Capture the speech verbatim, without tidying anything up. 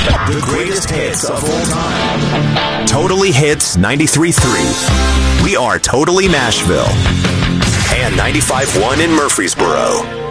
The greatest hits of all time. Totally Hits ninety-three point three. We are Totally Nashville. And ninety-five point one in Murfreesboro.